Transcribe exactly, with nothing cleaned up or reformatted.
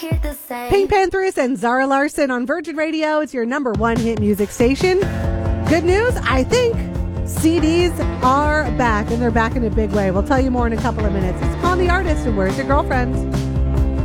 Pink Panthers and Zara Larsson on Virgin Radio. It's your number one hit music station. Good news, I think C Ds are back, and they're back in a big way. We'll tell you more in a couple of minutes. It's Call the Artist, and Where's Your Girlfriend?